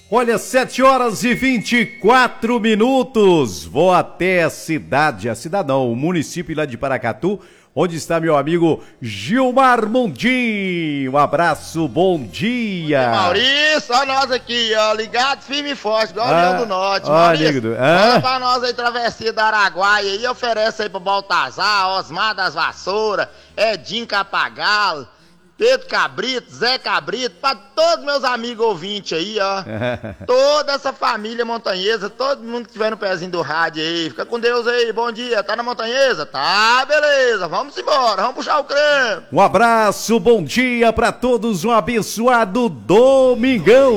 Olha, 7h24. Vou até a cidade não, o município lá de Paracatu, onde está meu amigo Gilmar Mundim. Um abraço, bom dia. Maurício, olha nós aqui, ó, ligado firme e forte, igual o Leão do Norte. Maurício, olha pra nós aí, travessia do Araguaia aí, oferece aí pro Baltazar, Osmar das Vassouras, Edinho Capagalo, Pedro Cabrito, Zé Cabrito, pra todos meus amigos ouvintes aí, ó. Toda essa família montanhesa, todo mundo que tiver no pezinho do rádio aí. Fica com Deus aí, bom dia. Tá na montanhesa? Tá, beleza. Vamos embora, vamos puxar o creme. Um abraço, bom dia pra todos, um abençoado domingão.